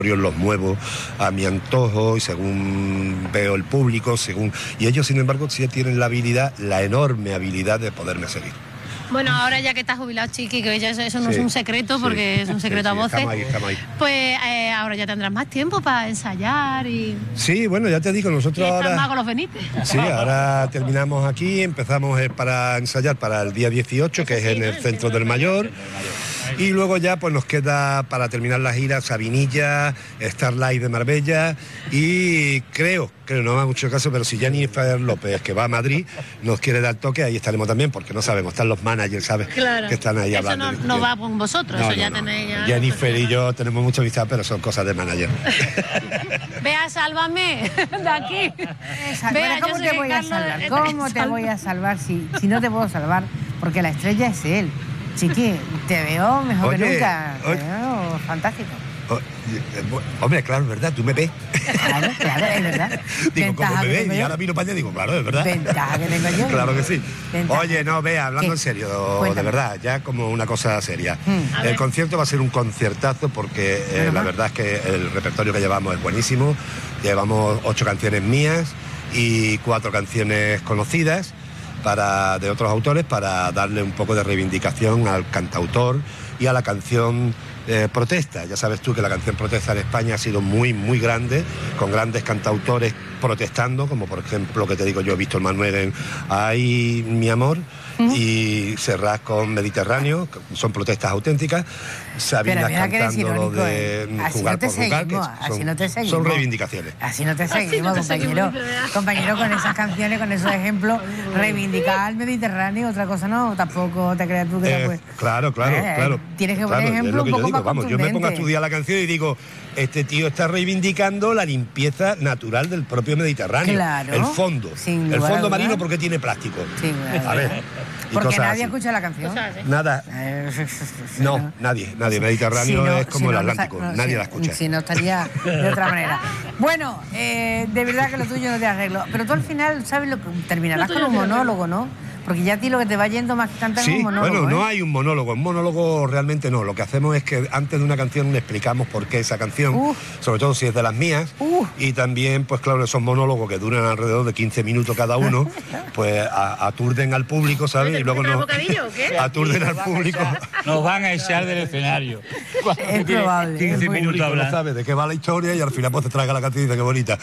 los muevo a mi antojo y según veo el público, y ellos sin embargo sí tienen la habilidad, la enorme habilidad de poderme seguir. Bueno, ahora ya que estás jubilado, Chiqui, que eso no es un secreto, porque es un secreto a voces. Estamos ahí. Pues ahora ya tendrás más tiempo para ensayar y... Sí, bueno, ya te digo, nosotros y ahora... más con los Benítez. Sí, ahora terminamos aquí, empezamos para ensayar para el día 18, que es en el Centro del Mayor. Y luego ya pues nos queda para terminar la gira Sabinilla, Starlight de Marbella y creo, no me haga mucho caso, pero si Jennifer López, que va a Madrid, nos quiere dar toque, ahí estaremos también, porque no sabemos, están los managers, ¿sabes? Claro. Que están ahí eso hablando. Eso no va con vosotros, eso ya tenéis... Ya Jennifer y yo tenemos mucha amistad, pero son cosas de manager. Vea, sálvame de aquí. Vea, ¿cómo te voy a salvar? ¿Cómo te voy a salvar si no te puedo salvar? Porque la estrella es él. Chiqui, te veo mejor que nunca. Te veo fantástico. Hombre, claro, es verdad, tú me ves. Claro, es verdad. Digo, como me ves, y ahora vino para allá, digo, claro, es verdad. Ventaja que tengo yo. Claro que sí. Ventaja. Oye, no, vea, hablando en serio, de verdad, ya como una cosa seria. El concierto va a ser un conciertazo porque la verdad es que el repertorio que llevamos es buenísimo. Llevamos 8 canciones mías y 4 canciones conocidas de otros autores para darle un poco de reivindicación al cantautor y a la canción protesta. Ya sabes tú que la canción protesta en España ha sido muy, muy grande, con grandes cantautores protestando, como por ejemplo, que te digo yo, Víctor Manuel en Ay, mi amor, y Serrat con Mediterráneo, que son protestas auténticas. Sabina cantando lo de jugar por jugar, que son reivindicaciones. Así no te seguimos, compañero. Compañero, con esas canciones, con esos ejemplos, reivindicar el Mediterráneo, otra cosa no, tampoco te creas tú que después... Claro. Tienes que poner ejemplo un poco más contundente. Yo me pongo a estudiar la canción y digo, este tío está reivindicando la limpieza natural del propio Mediterráneo. Claro. El fondo. El fondo marino porque tiene plástico. Sí, a ver. Porque nadie escucha la canción. Nada. No, nadie. Mediterráneo es como el Atlántico. Nadie la escucha. Si no, estaría de otra manera. Bueno, de verdad que lo tuyo no te arreglo. Pero tú al final, ¿sabes lo que terminarás con un monólogo, no? Porque ya a ti lo que te va yendo más que cantar es un monólogo. Bueno, no hay un monólogo realmente no. Lo que hacemos es que antes de una canción le explicamos por qué esa canción, sobre todo si es de las mías, y también, pues claro, esos monólogos que duran alrededor de 15 minutos cada uno, pues aturden al público, ¿sabes? Y luego aturden al público. Nos van a echar del escenario. Es probable. 15 minutos hablando. No sabe de qué va la historia y al final pues te traga la canción y dice qué bonita.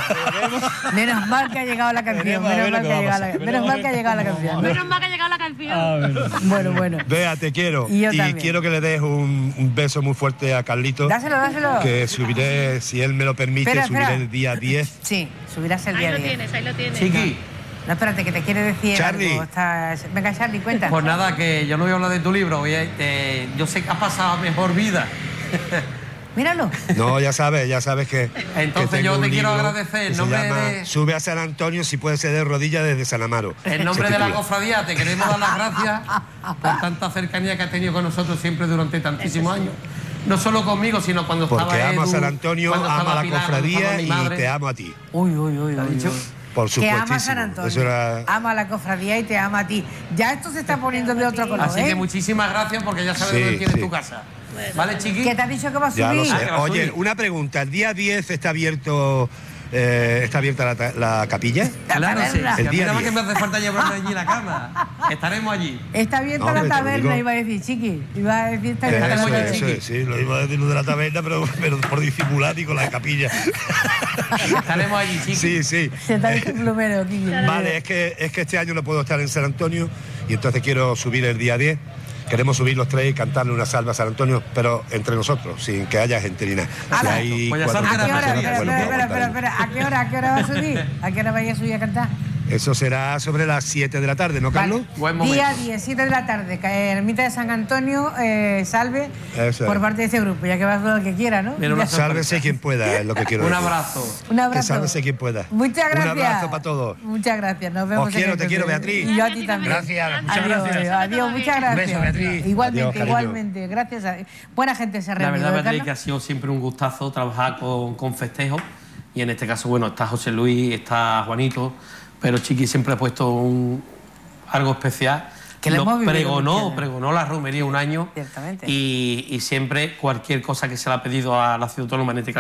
Menos mal que ha llegado la canción. Menos mal que ha llegado la canción. Menos mal que ha llegado la canción. Bueno. Vea, te quiero. Y quiero que le des un beso muy fuerte a Carlito. Dáselo. Que subiré, si él me lo permite, subiré el día 10. Sí, subirás el día 10. Ahí lo tienes. Chiqui. No, espérate, que te quiere decir Charlie. algo. Venga, Charlie, cuenta. Pues nada, que yo no voy a hablar de tu libro. Yo sé que has pasado mejor vida. Míralo. No, ya sabes que... Entonces que yo te quiero libro agradecer en nombre de... Sube a San Antonio, si puede ser de rodillas desde San Amaro. En nombre de la cofradía te queremos dar las gracias por tanta cercanía que has tenido con nosotros siempre durante tantísimos años. No solo conmigo, sino cuando estaba Porque amo Edu, a San Antonio, amo a la Pilar, cofradía y te amo a ti. Uy. Por supuesto. Que ama a San Antonio, ama a la cofradía y te ama a ti. Ya esto se está poniendo de otro color, Así que muchísimas gracias porque ya sabes dónde tienes tu casa. ¿Vale, Chiqui? ¿Qué te ha dicho que va a subir? Ya lo sé. Oye, una pregunta. ¿El día 10 está abierta la capilla? Claro, sí. El día nada más 10. que me hace falta llevarme allí la cama. Estaremos allí. Está abierta la taberna, iba a decir, Chiqui. Iba a decir, está abierta la taberna. Eso, sí, lo iba a decir lo de la taberna, pero por disimular, digo, la capilla. Estaremos allí, Chiqui. Sí. Se te ha dicho el plumero, Chiqui. Vale, es que este año no puedo estar en San Antonio y entonces quiero subir el día 10. Queremos subir los 3 y cantarle una salva a San Antonio, pero entre nosotros, sin que haya gente ni nada. Si hay ¿A qué hora va a subir? ¿A qué hora vaya a subir a cantar? Eso será sobre las 7 de la tarde, ¿no, Carlos? Buen momento. Día 10, 7 de la tarde, Ermita de San Antonio, salve por parte de este grupo, ya que va a hacer lo que quiera, ¿no? Sálvese quien pueda, es lo que quiero decir. Un abrazo. Que sálvese quien pueda. Muchas gracias. Un abrazo para todos. Muchas gracias, nos vemos. Te quiero, Beatriz. Y yo a ti también. Gracias, muchas gracias. Adiós, muchas gracias. Un beso, Beatriz. Igualmente. Gracias. Buena gente se ha reunido. La verdad, Beatriz, que ha sido siempre un gustazo trabajar con festejos. Y en este caso, bueno, está José Luis, está Juanito, pero Chiqui siempre ha puesto algo especial Que lo hemos vivido pregonó la romería un año. Ciertamente. Y siempre cualquier cosa que se le ha pedido a la Ciudad Autónoma, en este caso